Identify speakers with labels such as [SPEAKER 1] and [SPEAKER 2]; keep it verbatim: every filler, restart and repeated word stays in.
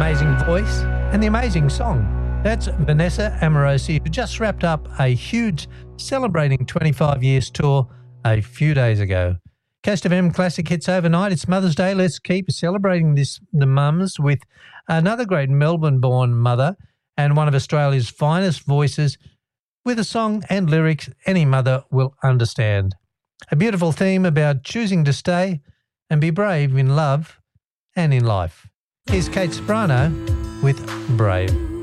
[SPEAKER 1] amazing voice and the amazing song. That's Vanessa Amorosi, who just wrapped up a huge celebrating twenty-five years tour a few days ago. Coast F M Classic Hits overnight. It's Mother's Day. Let's keep celebrating this the mums with another great Melbourne-born mother and one of Australia's finest voices with a song and lyrics any mother will understand. A beautiful theme about choosing to stay and be brave in love and in life. Here's Kate Soprano with Brave.